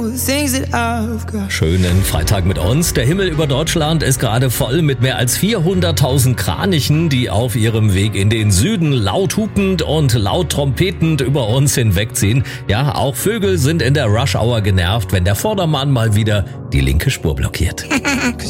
Schönen Freitag mit uns. Der Himmel über Deutschland ist gerade voll mit mehr als 400.000 Kranichen, die auf ihrem Weg in den Süden laut hupend und laut trompetend über uns hinwegziehen. Ja, auch Vögel sind in der Rush-Hour genervt, wenn der Vordermann mal wieder die linke Spur blockiert.